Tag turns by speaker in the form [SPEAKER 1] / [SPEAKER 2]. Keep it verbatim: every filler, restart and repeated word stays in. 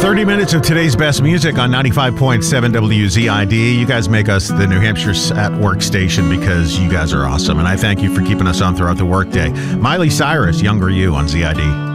[SPEAKER 1] thirty minutes of today's best music on ninety-five point seven W Z I D. You guys make us the New Hampshire at Work station because you guys are awesome. And I thank you for keeping us on throughout the workday. Miley Cyrus, Younger You on Z I D.